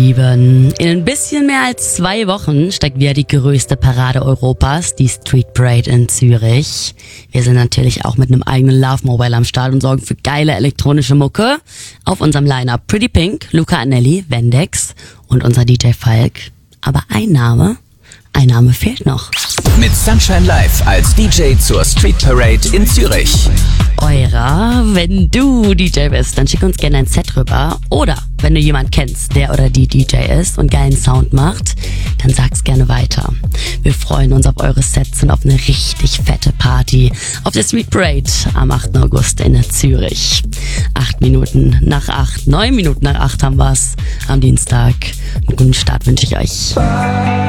In ein bisschen mehr als 2 Wochen steigt wieder die größte Parade Europas, die Street Parade in Zürich. Wir sind natürlich auch mit einem eigenen Love Mobile am Start und sorgen für geile elektronische Mucke. Auf unserem Line-Up Pretty Pink, Luca Anelli, Vendex und unser DJ Falk. Aber ein Name fehlt noch. Mit Sunshine Live als DJ zur Street Parade in Zürich. Eurer, wenn du DJ bist, dann schick uns gerne ein Set rüber. Oder wenn du jemanden kennst, der oder die DJ ist und geilen Sound macht, dann sag's gerne weiter. Wir freuen uns auf eure Sets und auf eine richtig fette Party auf der Street Parade am 8. August in Zürich. 8 Minuten nach 8, 9 Minuten nach 8 haben wir's am Dienstag. Einen guten Start wünsche ich euch.